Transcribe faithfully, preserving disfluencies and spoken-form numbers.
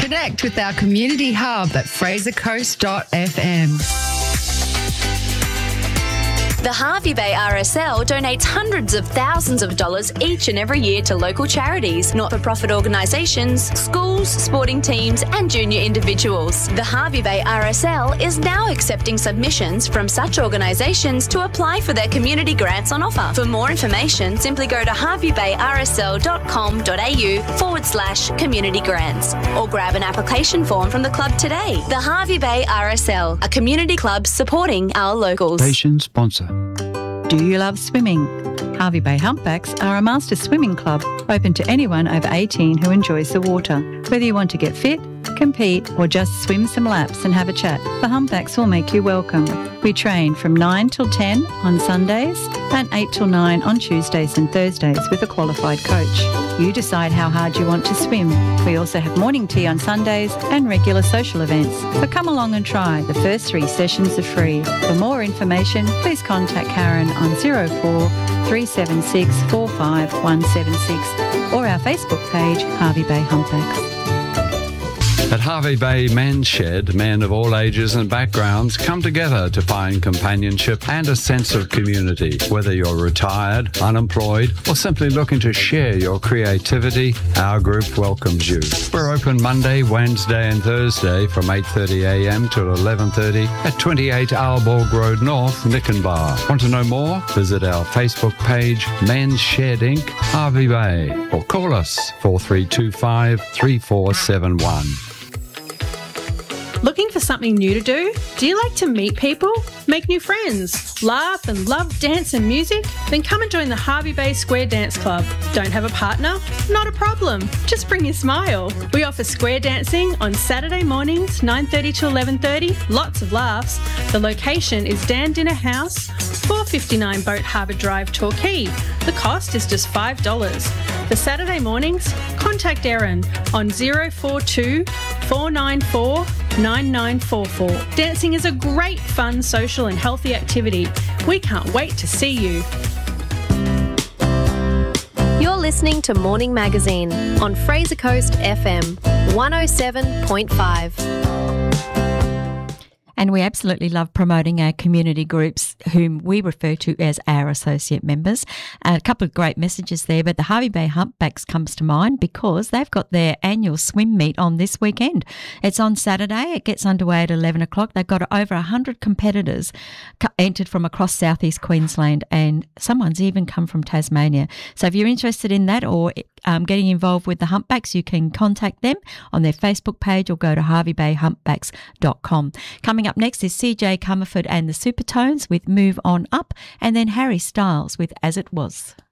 Connect with our community hub at fraser coast dot f m. The Hervey Bay R S L donates hundreds of thousands of dollars each and every year to local charities, not-for-profit organisations, schools, sporting teams and junior individuals. The Hervey Bay R S L is now accepting submissions from such organisations to apply for their community grants on offer. For more information, simply go to hervey bay r s l dot com dot a u forward slash community grants or grab an application form from the club today. The Hervey Bay R S L, a community club supporting our locals. Station sponsor. Do you love swimming? Hervey Bay Humpbacks are a master swimming club open to anyone over eighteen who enjoys the water. Whether you want to get fit, compete or just swim some laps and have a chat, the Humpbacks will make you welcome. We train from nine till ten on Sundays and eight till nine on Tuesdays and Thursdays with a qualified coach. You decide how hard you want to swim. We also have morning tea on Sundays and regular social events. So come along and try. The first three sessions are free. For more information, please contact Karen on zero four three seven six four five one seven six or our Facebook page, Hervey Bay Humpbacks. At Hervey Bay Men's Shed, men of all ages and backgrounds come together to find companionship and a sense of community. Whether you're retired, unemployed, or simply looking to share your creativity, our group welcomes you. We're open Monday, Wednesday and Thursday from eight thirty a m till eleven thirty at twenty-eight Aalborg Road North, Nickenbar. Want to know more? Visit our Facebook page, Men's Shed Incorporated, Hervey Bay, or call us four three two five, three four seven one. Looking for something new to do? Do you like to meet people, make new friends, laugh and love dance and music? Then come and join the Hervey Bay Square Dance Club. Don't have a partner? Not a problem. Just bring your smile. We offer square dancing on Saturday mornings, nine thirty to eleven thirty. Lots of laughs. The location is Dan Dinner House, four fifty-nine Boat Harbour Drive, Torquay. The cost is just five dollars. For Saturday mornings, contact Erin on zero four two, four nine four, nine nine four four. Dancing is a great, fun, social and healthy activity. We can't wait to see you. You're listening to Morning Magazine on Fraser Coast F M one oh seven point five. And we absolutely love promoting our community groups, whom we refer to as our associate members. A couple of great messages there, but the Hervey Bay Humpbacks comes to mind because they've got their annual swim meet on this weekend. It's on Saturday. It gets underway at eleven o'clock. They've got over one hundred competitors entered from across southeast Queensland, and someone's even come from Tasmania. So if you're interested in that or um, getting involved with the Humpbacks, you can contact them on their Facebook page or go to hervey bay humpbacks dot com. Coming up next is C J Comerford and the Supertones with Move On Up, and then Harry Styles with As It Was.